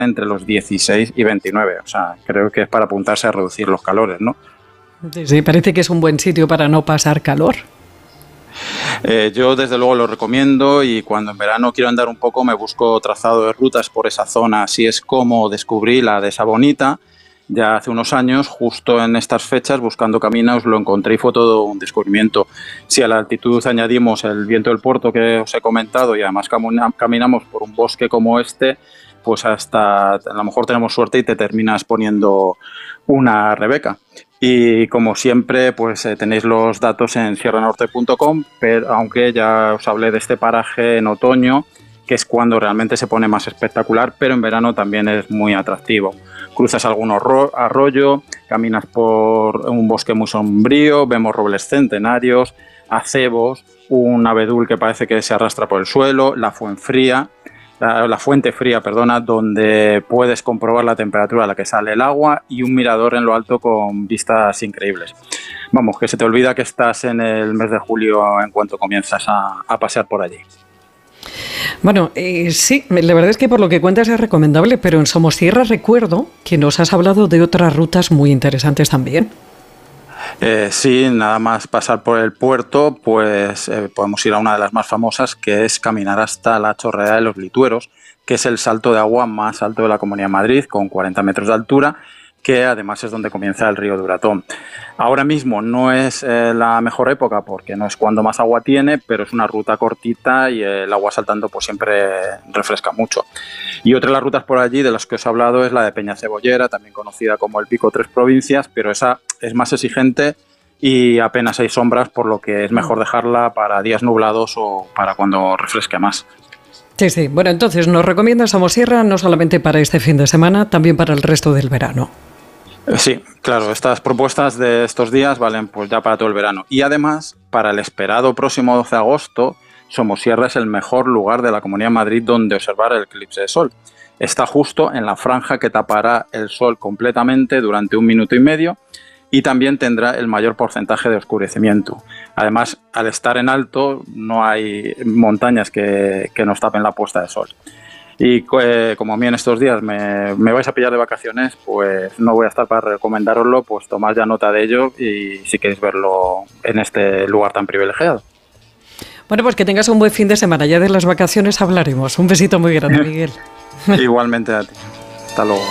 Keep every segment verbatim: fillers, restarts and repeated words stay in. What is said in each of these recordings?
entre los dieciséis y veintinueve. O sea, creo que es para apuntarse a reducir los calores, ¿no? Sí, sí, parece que es un buen sitio para no pasar calor. Eh, yo desde luego lo recomiendo, y cuando en verano quiero andar un poco me busco trazado de rutas por esa zona. Así es como descubrí la de Sabonita ya hace unos años, justo en estas fechas, buscando caminos, lo encontré y fue todo un descubrimiento. Si a la altitud añadimos el viento del puerto que os he comentado y además caminamos por un bosque como este, pues hasta a lo mejor tenemos suerte y te terminas poniendo una rebeca. Y como siempre, pues eh, tenéis los datos en sierra norte punto com, pero aunque ya os hablé de este paraje en otoño, que es cuando realmente se pone más espectacular, pero en verano también es muy atractivo. Cruzas algún arroyo, caminas por un bosque muy sombrío, vemos robles centenarios, acebos, un abedul que parece que se arrastra por el suelo, la fuenfría, la, la fuente fría, perdona, donde puedes comprobar la temperatura a la que sale el agua, y un mirador en lo alto con vistas increíbles. Vamos, que se te olvida que estás en el mes de julio en cuanto comienzas a, a pasear por allí. Bueno, eh, sí, la verdad es que por lo que cuentas es recomendable, pero en Somosierra recuerdo que nos has hablado de otras rutas muy interesantes también. Eh, sí, nada más pasar por el puerto, pues eh, podemos ir a una de las más famosas, que es caminar hasta la Chorrera de los Litueros, que es el salto de agua más alto de la Comunidad de Madrid, con cuarenta metros de altura, que además es donde comienza el río Duratón. Ahora mismo no es eh, la mejor época porque no es cuando más agua tiene, pero es una ruta cortita y el agua saltando pues siempre refresca mucho. Y otra de las rutas por allí de las que os he hablado es la de Peñacebollera, también conocida como el Pico Tres Provincias, pero esa es más exigente y apenas hay sombras, por lo que es mejor dejarla para días nublados o para cuando refresque más. Sí, sí. Bueno, entonces nos recomiendas Somosierra no solamente para este fin de semana, también para el resto del verano. Sí, claro, estas propuestas de estos días valen pues ya para todo el verano. Y además, para el esperado próximo doce de agosto, Somosierra es el mejor lugar de la Comunidad de Madrid donde observar el eclipse de sol. Está justo en la franja que tapará el sol completamente durante un minuto y medio y también tendrá el mayor porcentaje de oscurecimiento. Además, al estar en alto, no hay montañas que, que nos tapen la puesta de sol. Y eh, como a mí en estos días me, me vais a pillar de vacaciones, pues no voy a estar para recomendároslo, pues tomad ya nota de ello y si queréis verlo en este lugar tan privilegiado. Bueno, pues que tengas un buen fin de semana. Ya de las vacaciones hablaremos. Un besito muy grande, Miguel. Igualmente a ti. Hasta luego.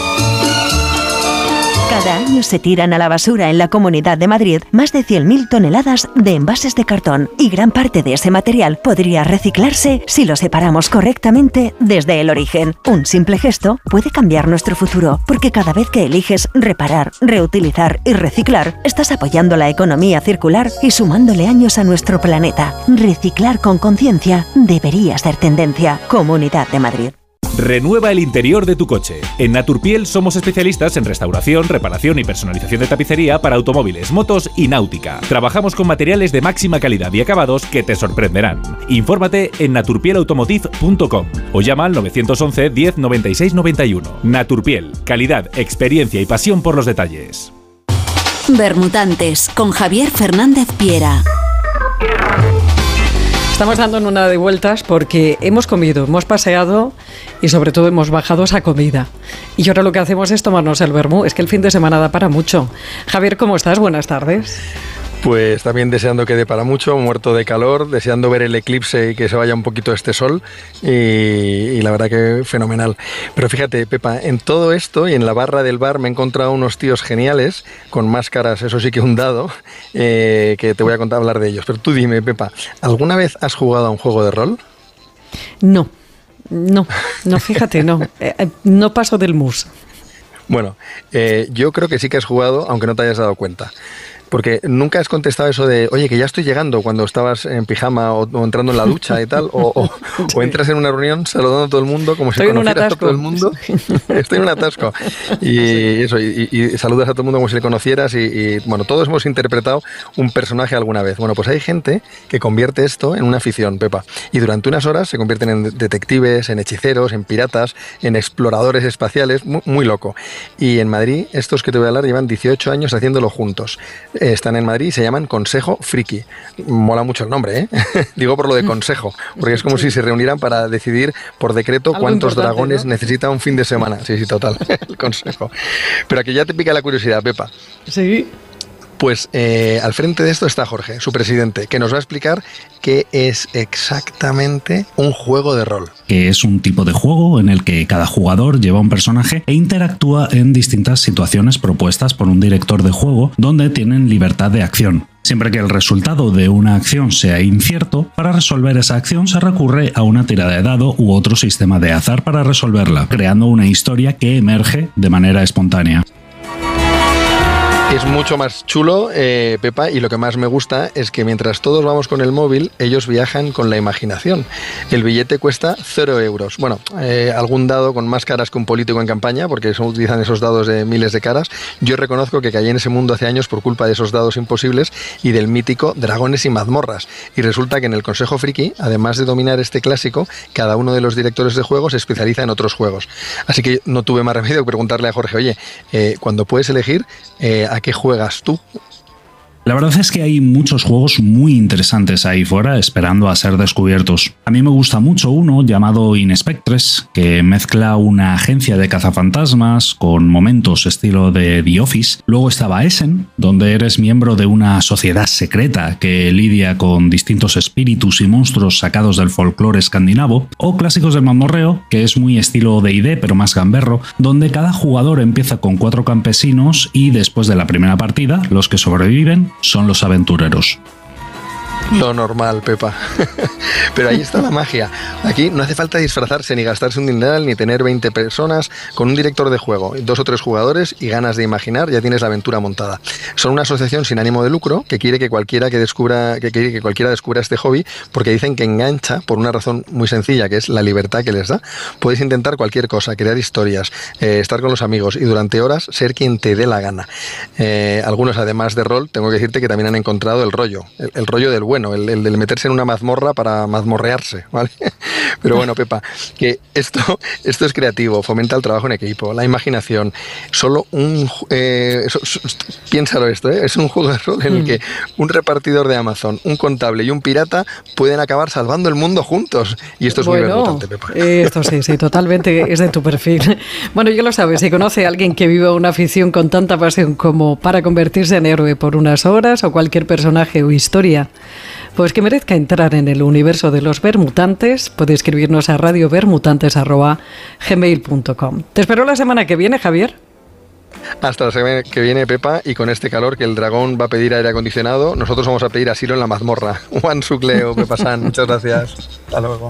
Cada año se tiran a la basura en la Comunidad de Madrid más de cien mil toneladas de envases de cartón y gran parte de ese material podría reciclarse si lo separamos correctamente desde el origen. Un simple gesto puede cambiar nuestro futuro, porque cada vez que eliges reparar, reutilizar y reciclar, estás apoyando la economía circular y sumándole años a nuestro planeta. Reciclar con conciencia debería ser tendencia. Comunidad de Madrid. Renueva el interior de tu coche. En Naturpiel somos especialistas en restauración, reparación y personalización de tapicería para automóviles, motos y náutica. Trabajamos con materiales de máxima calidad y acabados que te sorprenderán. Infórmate en naturpiel automotive punto com o llama al nueve once diez noventa y seis noventa y uno. Naturpiel, calidad, experiencia y pasión por los detalles. Bermutantes con Javier Fernández Piera. Estamos dando una de vueltas porque hemos comido, hemos paseado y sobre todo hemos bajado esa comida. Y ahora lo que hacemos es tomarnos el vermú. Es que el fin de semana da para mucho. Javier, ¿cómo estás? Buenas tardes. Pues también deseando que dé para mucho, muerto de calor, deseando ver el eclipse y que se vaya un poquito este sol y, y la verdad que fenomenal. Pero fíjate, Pepa, en todo esto y en la barra del bar me he encontrado unos tíos geniales, con máscaras, eso sí que un dado, eh, que te voy a contar hablar de ellos. Pero tú dime, Pepa, ¿alguna vez has jugado a un juego de rol? No, no, no, fíjate, no, eh, no paso del mus. Bueno, eh, yo creo que sí que has jugado, aunque no te hayas dado cuenta. Porque nunca has contestado eso de, oye, que ya estoy llegando, cuando estabas en pijama o, o entrando en la ducha y tal, o, o, sí. o entras en una reunión saludando a todo el mundo como si estoy conocieras a todo el mundo. Estoy en un atasco. Y sí. eso, y, y saludas a todo el mundo como si le conocieras y, y, bueno, todos hemos interpretado un personaje alguna vez. Bueno, pues hay gente que convierte esto en una afición, Pepa. Y durante unas horas se convierten en detectives, en hechiceros, en piratas, en exploradores espaciales, muy, muy loco. Y en Madrid, estos que te voy a hablar llevan dieciocho años haciéndolo juntos. Eh, están en Madrid y se llaman Consejo Friki. Mola mucho el nombre, ¿eh? Digo por lo de consejo, porque es como sí. si se reunieran para decidir por decreto Algo cuántos dragones ¿no? necesita un fin de semana. Sí, sí, total, el consejo. Pero aquí ya te pica la curiosidad, Pepa. Sí. Pues eh, al frente de esto está Jorge, su presidente, que nos va a explicar qué es exactamente un juego de rol. Que es un tipo de juego en el que cada jugador lleva un personaje e interactúa en distintas situaciones propuestas por un director de juego donde tienen libertad de acción. Siempre que el resultado de una acción sea incierto, para resolver esa acción se recurre a una tirada de dado u otro sistema de azar para resolverla, creando una historia que emerge de manera espontánea. Es mucho más chulo, eh, Pepa, y lo que más me gusta es que mientras todos vamos con el móvil, ellos viajan con la imaginación. El billete cuesta cero euros. Bueno, eh, algún dado con más caras que un político en campaña, porque son, utilizan esos dados de miles de caras. Yo reconozco que caí en ese mundo hace años por culpa de esos dados imposibles y del mítico Dragones y Mazmorras. Y resulta que en el Consejo Friki, además de dominar este clásico, cada uno de los directores de juegos se especializa en otros juegos. Así que no tuve más remedio que preguntarle a Jorge, oye, eh, cuando puedes elegir, eh, ¿a qué juegas tú? La verdad es que hay muchos juegos muy interesantes ahí fuera esperando a ser descubiertos. A mí me gusta mucho uno llamado Inspectres, que mezcla una agencia de cazafantasmas con momentos estilo de The Office. Luego estaba Essen, donde eres miembro de una sociedad secreta que lidia con distintos espíritus y monstruos sacados del folclore escandinavo. O Clásicos del Mazmorreo, que es muy estilo D and D pero más gamberro, donde cada jugador empieza con cuatro campesinos y después de la primera partida, los que sobreviven son los aventureros. Lo normal, Pepa. Pero ahí está la magia. Aquí no hace falta disfrazarse ni gastarse un dineral ni tener veinte personas. Con un director de juego, dos o tres jugadores y ganas de imaginar, ya tienes la aventura montada. Son una asociación sin ánimo de lucro que quiere que cualquiera que descubra que quiere que cualquiera descubra este hobby, porque dicen que engancha por una razón muy sencilla, que es la libertad que les da. Puedes intentar cualquier cosa, crear historias, eh, estar con los amigos y durante horas ser quien te dé la gana. Eh, algunos, además de rol, tengo que decirte que también han encontrado el rollo, el, el rollo del bueno. El, el del meterse en una mazmorra para mazmorrearse, ¿vale? Pero bueno, Pepa, que esto, esto es creativo, fomenta el trabajo en equipo, la imaginación. Solo un... Eh, so, so, piénsalo esto, ¿eh? Es un juego de rol en el que un repartidor de Amazon, un contable y un pirata pueden acabar salvando el mundo juntos. Y esto es bueno, muy vermutante, Pepa. Esto sí, sí, totalmente es de tu perfil. Bueno, ya lo sabes, si conoce a alguien que viva una afición con tanta pasión como para convertirse en héroe por unas horas o cualquier personaje o historia, pues que merezca entrar en el universo de los Vermutantes, puede escribirnos a radio vermutantes arroba gmail punto com. Te espero la semana que viene, Javier. Hasta la semana que viene, Pepa, y con este calor que el dragón va a pedir aire acondicionado, nosotros vamos a pedir asilo en la mazmorra. Juan Sucleo, Pepa San, muchas gracias. Hasta luego.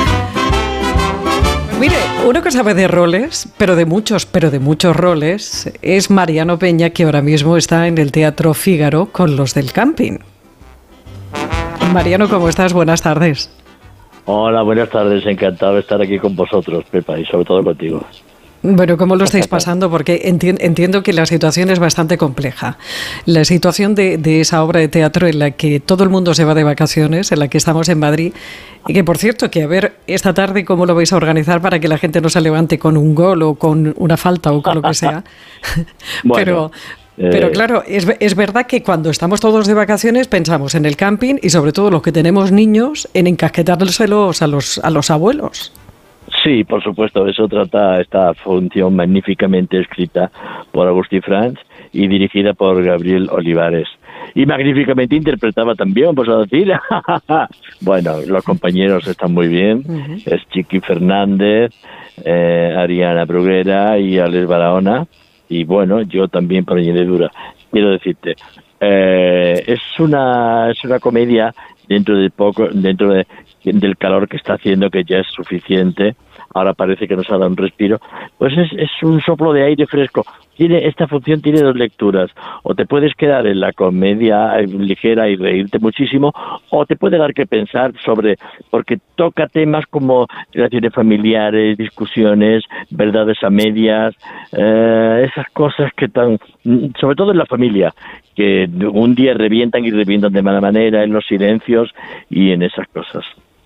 Mire, uno que sabe de roles, pero de muchos, pero de muchos roles, es Mariano Peña, que ahora mismo está en el Teatro Fígaro con los del camping. Mariano, ¿cómo estás? Buenas tardes. Hola, buenas tardes. Encantado de estar aquí con vosotros, Pepa, y sobre todo contigo. Bueno, ¿cómo lo estáis pasando? Porque enti- entiendo que la situación es bastante compleja. La situación de, de esa obra de teatro en la que todo el mundo se va de vacaciones, en la que estamos en Madrid, y que, por cierto, que a ver esta tarde cómo lo vais a organizar para que la gente no se levante con un gol o con una falta o con lo que sea. Bueno. Pero... Pero claro, es, es verdad que cuando estamos todos de vacaciones pensamos en el camping y sobre todo los que tenemos niños en encasquetárselos a los, a los abuelos. Sí, por supuesto, eso trata esta función magníficamente escrita por Agustí Franz y dirigida por Gabriel Olivares. Y magníficamente interpretada también, pues a decir. Bueno, los compañeros están muy bien. Uh-huh. Es Chiqui Fernández, eh, Ariana Bruguera y Alex Barahona. Y bueno, yo también por añadidura quiero decirte, eh, es una es una comedia dentro de poco, dentro de, del calor que está haciendo, que ya es suficiente. Ahora parece que nos ha dado un respiro. Pues es, es un soplo de aire fresco. Tiene, esta función tiene dos lecturas. O te puedes quedar en la comedia ligera y reírte muchísimo, o te puede dar que pensar sobre, porque toca temas como relaciones familiares, discusiones, verdades a medias, eh, esas cosas que tan, sobre todo en la familia, que un día revientan y revientan de mala manera, en los silencios y en esas cosas.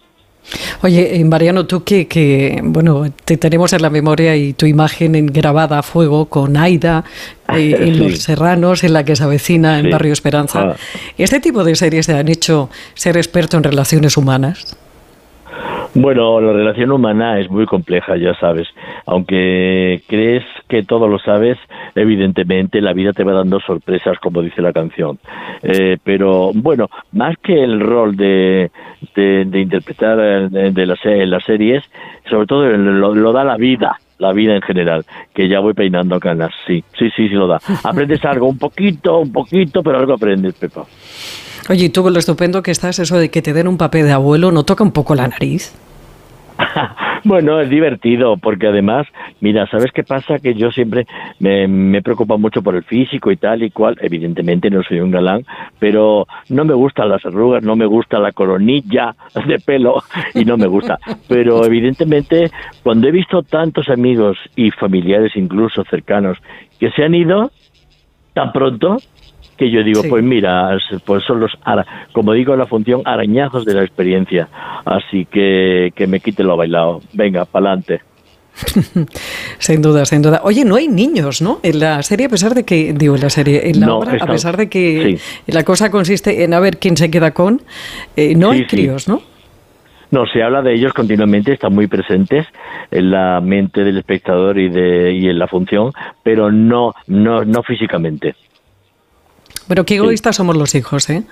Oye, Mariano, tú que, que, bueno, te tenemos en la memoria y tu imagen en, grabada a fuego con Aida, eh, en sí. Los Serranos, en La que se avecina, en sí. Barrio Esperanza. Ah. ¿Este tipo de series te han hecho ser experto en relaciones humanas? Bueno, la relación humana es muy compleja, ya sabes. Aunque crees que todo lo sabes, evidentemente la vida te va dando sorpresas, como dice la canción. Eh, pero bueno, más que el rol de, de, de interpretar de, de las, las series, sobre todo lo, lo da la vida. La vida en general, que ya voy peinando canas, sí, sí, sí, sí lo da. Aprendes algo, un poquito, un poquito, pero algo aprendes, Pepa. Oye, y tú con lo estupendo que estás, eso de que te den un papel de abuelo, ¿no toca un poco la nariz? Bueno, es divertido, porque además, mira, ¿sabes qué pasa? Que yo siempre me, me preocupo mucho por el físico y tal y cual. Evidentemente no soy un galán, pero no me gustan las arrugas, no me gusta la coronilla de pelo y no me gusta. Pero evidentemente, cuando he visto tantos amigos y familiares incluso cercanos que se han ido tan pronto, que yo digo, sí. pues mira, pues son los, ara, como digo en la función, arañazos de la experiencia. Así que que me quite lo bailado. Venga, pa'lante. Sin duda, sin duda. Oye, no hay niños, ¿no? En la serie, a pesar de que, digo, en la serie, en la no, obra, está, a pesar de que sí. la cosa consiste en a ver quién se queda con, eh, no sí, hay críos, sí. ¿no? No, se habla de ellos continuamente, están muy presentes en la mente del espectador y de y en la función, pero no, no, no físicamente. Pero qué egoístas sí. somos los hijos, ¿eh?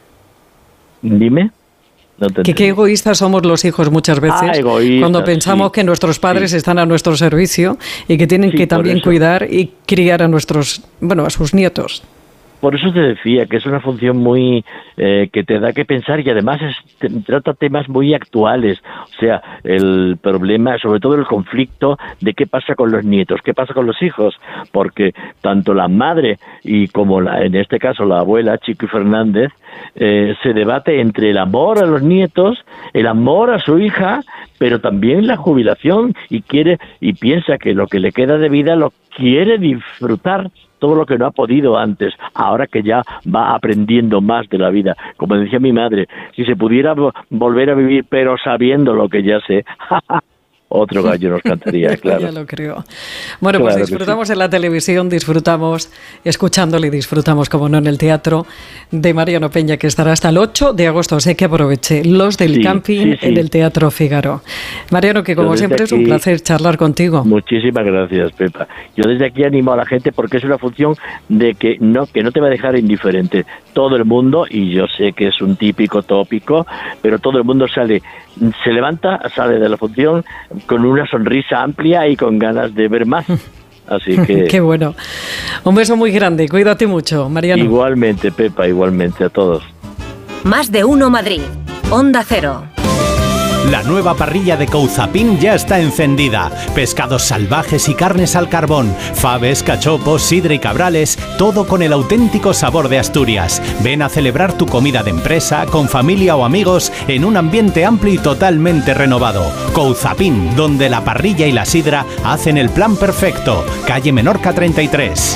Dime. No te que qué egoístas somos los hijos muchas veces ah, egoístas, cuando pensamos sí. que nuestros padres sí. están a nuestro servicio y que tienen sí, que también cuidar y criar a nuestros, bueno, a sus nietos. Por eso te decía que es una función muy eh, que te da que pensar y además es, te, trata temas muy actuales, o sea, el problema, sobre todo el conflicto de qué pasa con los nietos, qué pasa con los hijos, porque tanto la madre y como la, en este caso la abuela, Chiqui Fernández, eh, se debate entre el amor a los nietos, el amor a su hija, pero también la jubilación y quiere y piensa que lo que le queda de vida lo quiere disfrutar todo lo que no ha podido antes, ahora que ya va aprendiendo más de la vida. Como decía mi madre, si se pudiera volver a vivir, pero sabiendo lo que ya sé, otro gallo nos cantaría, claro. Ya lo creo. Bueno, claro pues disfrutamos sí. en la televisión, disfrutamos escuchándole y disfrutamos, como no, en el teatro de Mariano Peña, que estará hasta el ocho de agosto, o sea que aproveche Los del sí, Camping sí, sí. en el Teatro Fígaro. Mariano, que como siempre aquí, es un placer charlar contigo. Muchísimas gracias, Pepa. Yo desde aquí animo a la gente porque es una función de que no, que no te va a dejar indiferente. Todo el mundo, y yo sé que es un típico tópico, pero todo el mundo sale, se levanta, sale de la función con una sonrisa amplia y con ganas de ver más. Así que... Qué bueno. Un beso muy grande. Cuídate mucho, Mariano. Igualmente, Pepa, igualmente a todos. Más de uno Madrid. Onda Cero. La nueva parrilla de Couzapin ya está encendida. Pescados salvajes y carnes al carbón, faves, cachopos, sidra y cabrales, todo con el auténtico sabor de Asturias. Ven a celebrar tu comida de empresa, con familia o amigos, en un ambiente amplio y totalmente renovado. Couzapin, donde la parrilla y la sidra hacen el plan perfecto. Calle Menorca treinta y tres.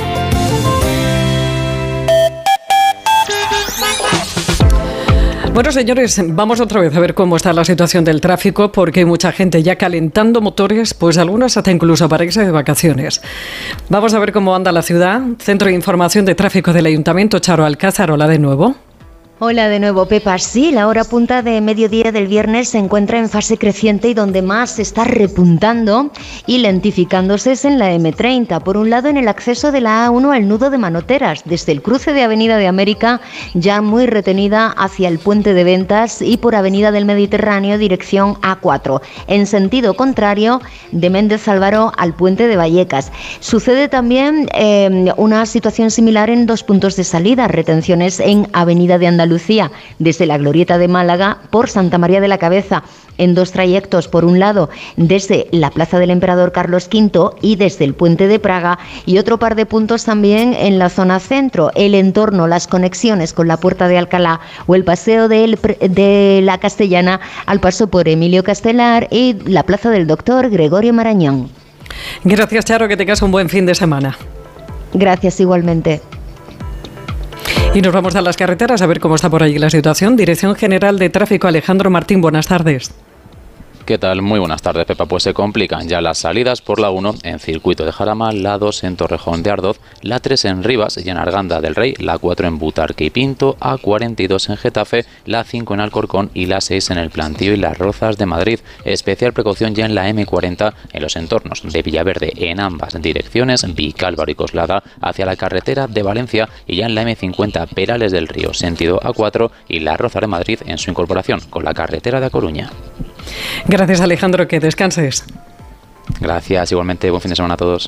Bueno, señores, vamos otra vez a ver cómo está la situación del tráfico, porque hay mucha gente ya calentando motores, pues algunas hasta incluso para irse de vacaciones. Vamos a ver cómo anda la ciudad. Centro de Información de Tráfico del Ayuntamiento, Charo Alcázar, hola de nuevo. Hola de nuevo, Pepa. Sí, la hora punta de mediodía del viernes se encuentra en fase creciente y donde más se está repuntando y lentificándose es en la eme treinta. Por un lado, en el acceso de la A uno al nudo de Manoteras, desde el cruce de Avenida de América, ya muy retenida hacia el Puente de Ventas, y por Avenida del Mediterráneo, dirección A cuatro. En sentido contrario, de Méndez Álvaro al Puente de Vallecas. Sucede también eh, una situación similar en dos puntos de salida, retenciones en Avenida de Andalucía, desde la Glorieta de Málaga por Santa María de la Cabeza, en dos trayectos, por un lado desde la Plaza del Emperador Carlos quinto y desde el Puente de Praga, y otro par de puntos también en la zona centro, el entorno, las conexiones con la Puerta de Alcalá o el paseo de, el, de la Castellana al paso por Emilio Castelar y la Plaza del Doctor Gregorio Marañón. Gracias, Charo, que tengas un buen fin de semana. Gracias, igualmente. Y nos vamos a las carreteras a ver cómo está por allí la situación. Dirección General de Tráfico, Alejandro Martín, buenas tardes. ¿Qué tal? Muy buenas tardes, Pepa. Pues se complican ya las salidas por la uno en Circuito de Jarama, la dos en Torrejón de Ardoz, la tres en Rivas y en Arganda del Rey, la cuatro en Butarque y Pinto, A cuarenta y dos en Getafe, la cinco en Alcorcón y la seis en el Plantío y Las Rozas de Madrid. Especial precaución ya en la eme cuarenta en los entornos de Villaverde en ambas direcciones, Vicálvaro y Coslada hacia la carretera de Valencia, y ya en la eme cincuenta Perales del Río sentido A cuatro y Las Rozas de Madrid en su incorporación con la carretera de A Coruña. Gracias, Alejandro, que descanses. Gracias, igualmente, buen fin de semana a todos.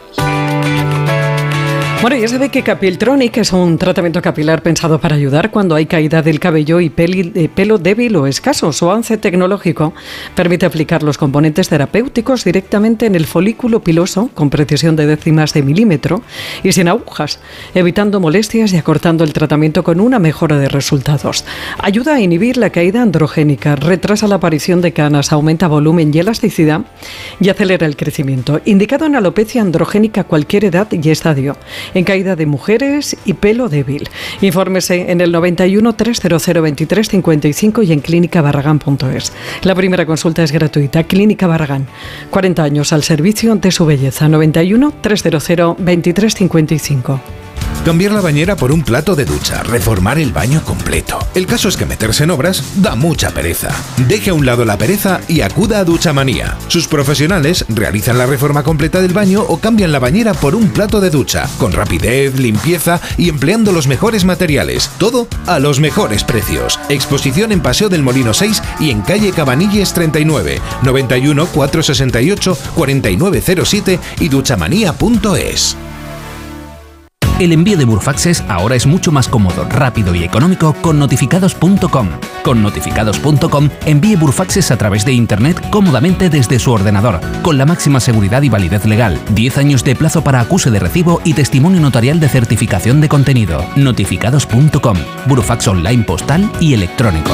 Bueno, ya sabe que Capiltronic es un tratamiento capilar pensado para ayudar cuando hay caída del cabello y peli, eh, pelo débil o escaso. Su avance tecnológico permite aplicar los componentes terapéuticos directamente en el folículo piloso con precisión de décimas de milímetro y sin agujas, evitando molestias y acortando el tratamiento con una mejora de resultados. Ayuda a inhibir la caída androgénica, retrasa la aparición de canas, aumenta volumen y elasticidad y acelera el crecimiento. Indicado en alopecia androgénica a cualquier edad y estadio, en caída de mujeres y pelo débil. Infórmese en el noventa y uno, trescientos veintitrés cincuenta y cinco y en clínica barragán punto es. La primera consulta es gratuita. Clínica Barragán, cuarenta años al servicio de su belleza. noventa y uno, trescientos veintitrés cincuenta y cinco. Cambiar la bañera por un plato de ducha, reformar el baño completo. El caso es que meterse en obras da mucha pereza. Deje a un lado la pereza y acuda a Duchamanía. Sus profesionales realizan la reforma completa del baño o cambian la bañera por un plato de ducha, con rapidez, limpieza y empleando los mejores materiales. Todo a los mejores precios. Exposición en Paseo del Molino seis y en calle Cabanilles treinta y nueve, noventa y uno, cuatrocientos sesenta y ocho, cuarenta y nueve cero siete y duchamanía punto es. El envío de Burfaxes ahora es mucho más cómodo, rápido y económico con notificados punto com. Con notificados punto com envíe Burfaxes a través de Internet cómodamente desde su ordenador, con la máxima seguridad y validez legal, diez años de plazo para acuse de recibo y testimonio notarial de certificación de contenido. notificados punto com, Burfax online postal y electrónico.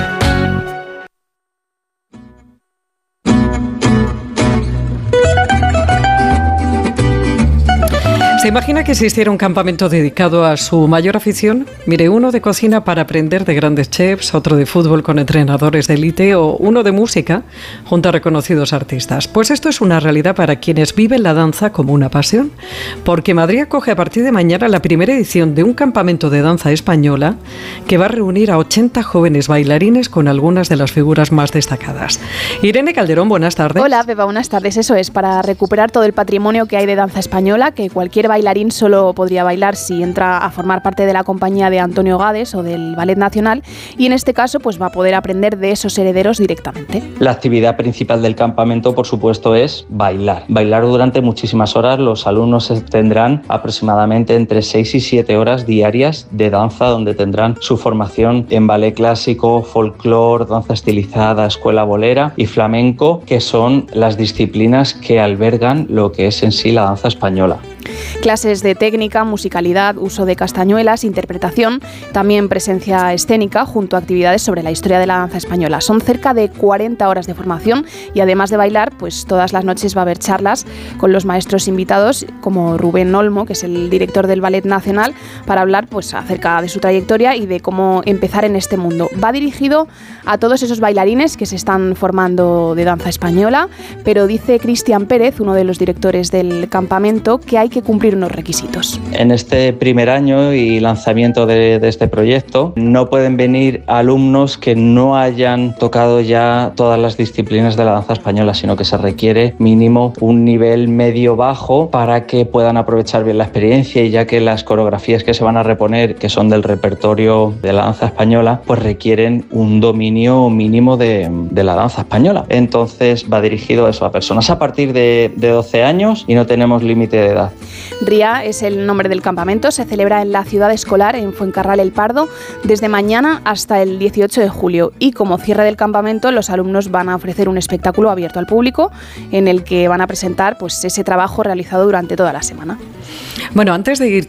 ¿Se imagina que existiera un campamento dedicado a su mayor afición? Mire, uno de cocina para aprender de grandes chefs, otro de fútbol con entrenadores de élite o uno de música junto a reconocidos artistas. Pues esto es una realidad para quienes viven la danza como una pasión, porque Madrid acoge a partir de mañana la primera edición de un campamento de danza española que va a reunir a ochenta jóvenes bailarines con algunas de las figuras más destacadas. Irene Calderón, buenas tardes. Hola, Pepa, buenas tardes. Eso es, para recuperar todo el patrimonio que hay de danza española, que cualquier bailarín solo podría bailar si entra a formar parte de la compañía de Antonio Gades o del Ballet Nacional, y en este caso pues va a poder aprender de esos herederos directamente. La actividad principal del campamento, por supuesto, es bailar. Bailar durante muchísimas horas. Los alumnos tendrán aproximadamente entre seis y siete horas diarias de danza, donde tendrán su formación en ballet clásico, folclore, danza estilizada, escuela bolera y flamenco, que son las disciplinas que albergan lo que es en sí la danza española. Clases de técnica, musicalidad, uso de castañuelas, interpretación, también presencia escénica junto a actividades sobre la historia de la danza española. Son cerca de cuarenta horas de formación y además de bailar, pues todas las noches va a haber charlas con los maestros invitados como Rubén Olmo, que es el director del Ballet Nacional, para hablar pues acerca de su trayectoria y de cómo empezar en este mundo. Va dirigido a todos esos bailarines que se están formando de danza española, pero dice Cristian Pérez, uno de los directores del campamento, que hay que cumplir unos requisitos. En este primer año y lanzamiento de, de este proyecto no pueden venir alumnos que no hayan tocado ya todas las disciplinas de la danza española, sino que se requiere mínimo un nivel medio-bajo para que puedan aprovechar bien la experiencia, y ya que las coreografías que se van a reponer, que son del repertorio de la danza española, pues requieren un dominio mínimo de, de la danza española. Entonces va dirigido eso a personas a partir de, de doce años y no tenemos límite de edad. RIA es el nombre del campamento, se celebra en la ciudad escolar, en Fuencarral El Pardo, desde mañana hasta el dieciocho de julio. Y como cierre del campamento, los alumnos van a ofrecer un espectáculo abierto al público en el que van a presentar pues, ese trabajo realizado durante toda la semana. Bueno, antes de irte,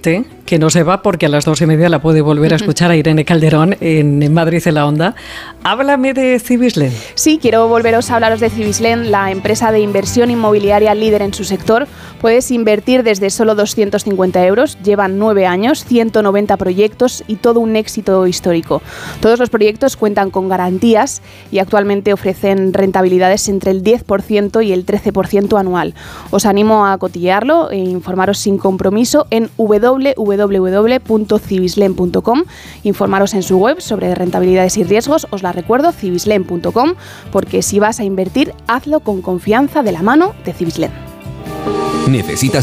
que no se va porque a las dos y media la puede volver a escuchar a Irene Calderón en Madrid en la Onda. Háblame de Cibislen. Sí, quiero volveros a hablaros de Cibislen, la empresa de inversión inmobiliaria líder en su sector. Puedes invertir desde solo doscientos cincuenta euros, llevan nueve años, ciento noventa proyectos y todo un éxito histórico. Todos los proyectos cuentan con garantías y actualmente ofrecen rentabilidades entre el diez por ciento y el trece por ciento anual. Os animo a cotillearlo e informaros sin compromiso en doble u doble u doble u punto cibislen punto com. Informaros en su web sobre rentabilidades y riesgos, os la recuerdo, cibislen punto com, porque si vas a invertir, hazlo con confianza de la mano de Cibislen. ¿Necesitas